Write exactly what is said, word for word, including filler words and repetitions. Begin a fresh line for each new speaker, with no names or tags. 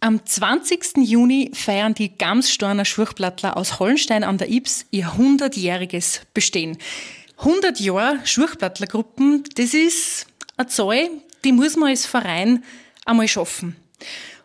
Am zwanzigsten Juni feiern die Gamstorner Schurchplattler aus Hollenstein an der Ybbs ihr hundertjähriges Bestehen. hundert Jahre Schurchplattlergruppen, das ist eine Zahl, die muss man als Verein einmal schaffen.